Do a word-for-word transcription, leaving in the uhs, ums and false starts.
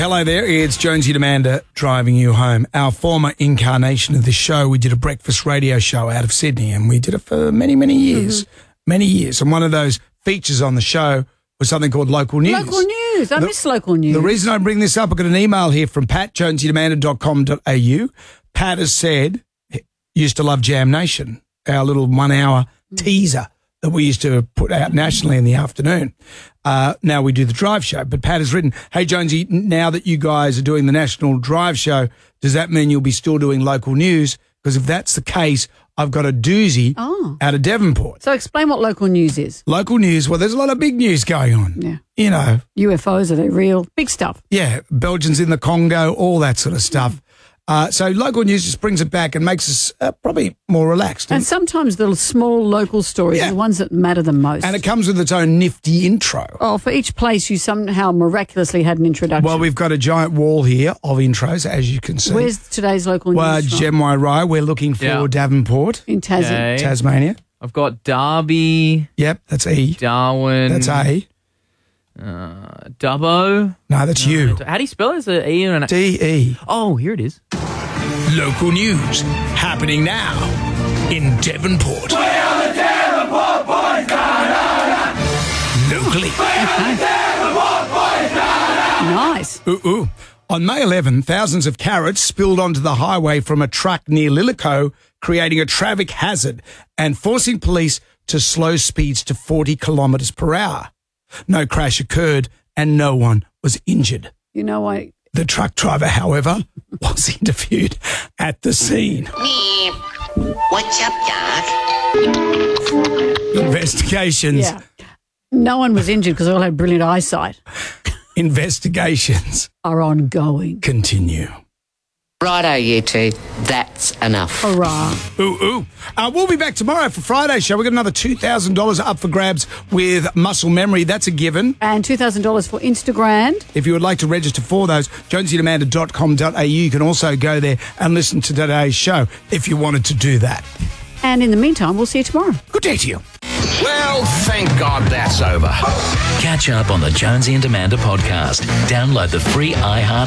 Hello there, it's Jonesy and Amanda driving you home. Our former incarnation of this show, we did a breakfast radio show out of Sydney, and we did it for many, many years, mm-hmm. many years. And one of those features on the show was something called Local News. Local News. I the, miss Local News. The reason I bring this up, I got an email here from Pat, jonesy and amanda dot com dot a u. Pat has said, used to love Jam Nation, our little one-hour mm. teaser that we used to put out nationally in the afternoon. Uh, now we do the drive show. But Pat has written, hey, Jonesy, now that you guys are doing the national drive show, does that mean you'll be still doing local news? Because if that's the case, I've got a doozy oh. out of Devonport. So explain what local news is. Local news, well, there's a lot of big news going on. Yeah. You know. U F Os, are they real? Big stuff. Yeah, Belgians in the Congo, all that sort of stuff. Uh, so local news just brings it back and makes us uh, probably more relaxed. And sometimes the small local stories Yeah. are the ones that matter the most. And it comes with its own nifty intro. Oh, for each place you somehow miraculously had an introduction. Well, we've got a giant wall here of intros, as you can see. Where's today's local news Well, from? Gemway Rye, we're looking for Yeah. Devonport, In Tassie. Okay. Tasmania. I've got Derby, Yep, that's E. Darwin. That's A. Uh, Dubbo. No, that's U. How do you spell it? Is it E and an D E. Oh, here it is. Local news happening now in Devonport. We are the Devonport boys. Da, da, da. Locally. We are the Devonport boys. Da, da. Nice. Ooh, ooh. On May eleventh, thousands of carrots spilled onto the highway from a truck near Lillico, creating a traffic hazard and forcing police to slow speeds to forty kilometres per hour. No crash occurred and no one was injured. You know what? The truck driver, however, was interviewed at the scene. What's up, Doc? Investigations. Yeah. No one was injured because they all had brilliant eyesight. Investigations Are ongoing. continue. Righto, you two. That's enough. Hurrah. Ooh, ooh. Uh, we'll be back tomorrow for Friday's show. We've got another two thousand dollars up for grabs with Muscle Memory. That's a given. And two thousand dollars for Instagram. If you would like to register for those, jonesy and amanda dot com dot a u. You can also go there and listen to today's show if you wanted to do that. And in the meantime, we'll see you tomorrow. Good day to you. Well, thank God that's over. Catch up on the Jonesy and Amanda podcast. Download the free iHeart